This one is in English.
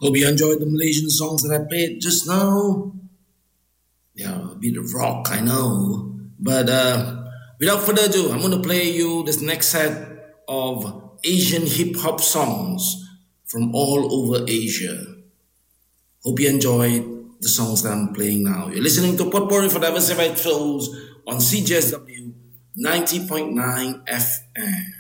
Hope you enjoyed the Malaysian songs that I played just now. Yeah, a bit of rock, I know. But without further ado, I'm going to play you this next set of Asian hip hop songs from all over Asia. Hope you enjoyed the songs that I'm playing now. You're listening to Potpourri for Diversified Souls on CJSW 90.9 FM.